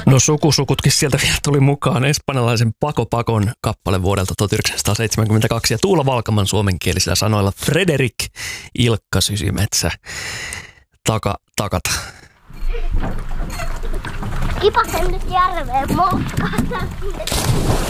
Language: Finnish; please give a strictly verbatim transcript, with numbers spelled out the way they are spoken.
No sukusukutkin sieltä vielä tuli mukaan. Espanjalaisen Paco Pacon kappale vuodelta tuhatyhdeksänsataaseitsemänkymmentäkaksi ja Tuula Valkaman suomenkielisillä sanoilla Frederik Ilkka Sysimetsä. Taka, takata. Kipasen nyt järveen moukkaan.